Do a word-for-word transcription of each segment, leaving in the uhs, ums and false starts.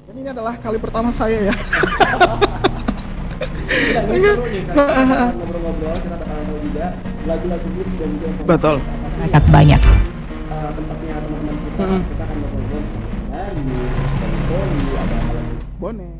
Ini adalah kali pertama saya ya. Kita ini seru nih, kita bakal ngobrol-ngobrol, kita bakal mau juga lagu-lagu hits dan juga informasi Betul. apa sih Masyarakat banyak. uh, tempatnya teman-teman kita. Mm-mm. Kita akan ngobrol-ngobrol sama Bali, terus Bali, ada apa Bone.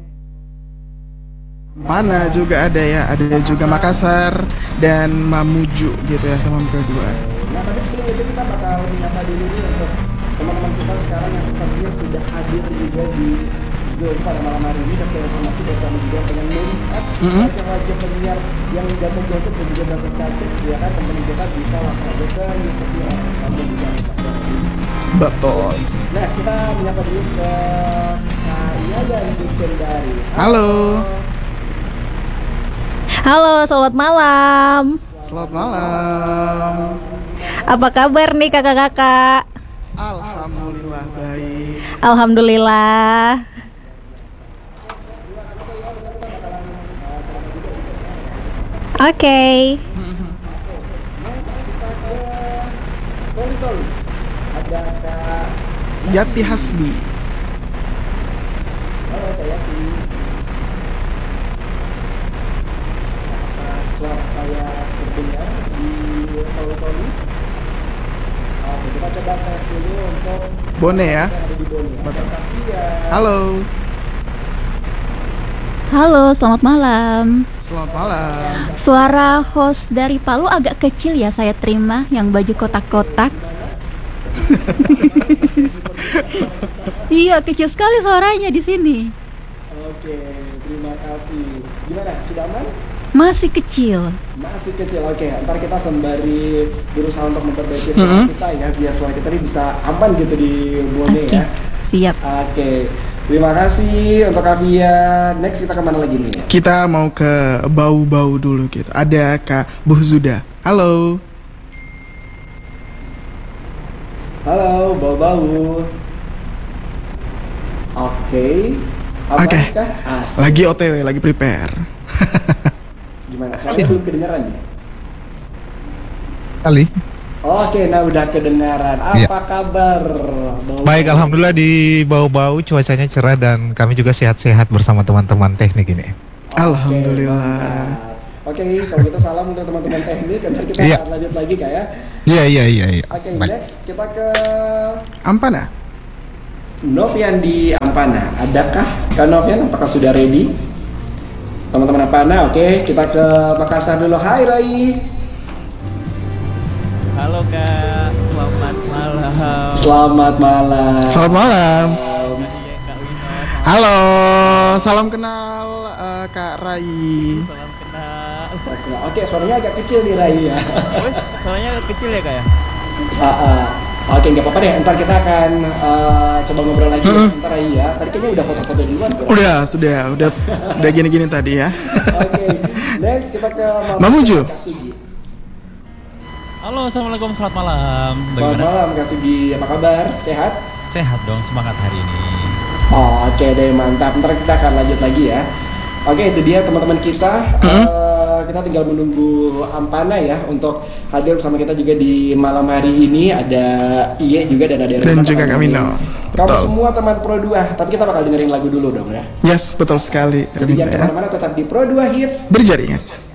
Mana juga ada ya, ada juga Makassar dan Mamuju gitu ya, teman kedua. Nah, tapi sebelum itu kita bakal menyapa dulu nih untuk teman-teman kita sekarang yang sepertinya sudah hadir juga di Zoom pada malam hari ini. Kasih informasi buat kami juga pengen melihat Mm-hmm. wajah-wajah penyiar yang ganteng-ganteng dan juga ganteng-cantik, ya kan teman-teman kita bisa langsung aja ke YouTube ya, kami juga bisa. Betul. Nah, kita menyapa dulu ke Kak Iya dari Kendari. Halo. Halo, selamat malam. Selamat malam. Apa kabar nih kakak-kakak? Alhamdulillah baik. Alhamdulillah. Oke. Toli Toli. Ada Kak Yati Hasbi. Halo Kak Yati. Apakah suara saya terdengar di Toli Toli? Oke, kita coba tes dulu untuk Bone ya. yang ada di Bone. Ada Kak Tia. Halo. Halo, selamat malam. Selamat malam. Suara host dari Palu agak kecil ya saya terima, yang baju kotak-kotak. Iya, kecil sekali suaranya di sini. Oke, terima kasih. Gimana? Sudah aman? Masih kecil. Masih kecil, oke. Ntar kita sembari berusaha untuk memperbaiki suara Mhm. kita ya, biar suara kita ini bisa aman gitu di Bone Oke, ya. siap. Oke, terima kasih untuk Kavia. Next kita kemana lagi nih? Kita mau ke bau-bau dulu gitu. Ada Kak Buhzuda. Halo. Halo, bau-bau. Oke. Apa Oke. kah? Asik. Lagi O T W, lagi prepare. Gimana? Soalnya belum kedengaran nih. Kali. Oke, nah udah kedengaran. Apa Iya. kabar? Bau-bau? Baik, alhamdulillah di bau-bau cuacanya cerah dan kami juga sehat-sehat bersama teman-teman teknik ini. Oke, Alhamdulillah. mantap. Oke, kalau gitu salam untuk teman-teman teknik. Nanti kita Iya. akan lanjut lagi kak ya. Iya, iya, iya, iya. Oke, Baik. next kita ke Ampana. Novian di Ampana. Adakah Kak Novian? Apakah sudah ready? Teman-teman Ampana, oke. Kita ke Makassar dulu. Hai Rai. Halo Kak, selamat malam. Selamat malam. Selamat malam. Iya Kak Wino, Halo, salam kenal eh, Kak Rai. salam kenal. Oke, Oke, suaranya agak kecil nih Rai ya. Wih, soalnya kecil ya Kak ya? Ah, ah. Oke, nggak apa-apa deh. Ntar kita akan eh, coba ngobrol lagi ya. Ntar Rai ya. Tadi kayaknya udah foto-foto duluan. bro. Udah, sudah, udah, udah gini-gini tadi ya. Oke, next kita ke Mama Mamuju. Kasugi. Halo, assalamualaikum, selamat malam. Selamat Bagaimana? malam Kasugi, apa kabar? Sehat? Sehat dong, semangat hari ini. Oh, oke deh, mantap. Ntar kita akan lanjut lagi ya. Oke, itu dia teman-teman kita. Eh, kita tinggal menunggu Ampana ya untuk hadir bersama kita juga di malam hari ini. Ada Iye juga dan ada Dan Rima juga bakal Kamino. dengerin. Kamu Betul. semua teman Pro dua, tapi kita bakal dengerin lagu dulu dong ya. Yes, betul sekali. Jadi jangan Reminta ya. kemana-mana, tetap di Pro dua Hits. Berjaringan.